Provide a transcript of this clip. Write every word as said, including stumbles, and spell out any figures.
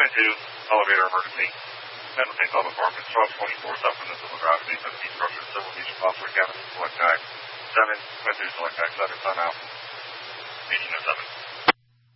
nine two, elevator emergency. San Jose Public Apartments, twelve twenty-four, South Peninsula Drive, East of East Structure, Civil Beach, Foster Cabin, Select Guy, seven, Twin two, Select Guy, seven, Sun Out, eighteen oh seven.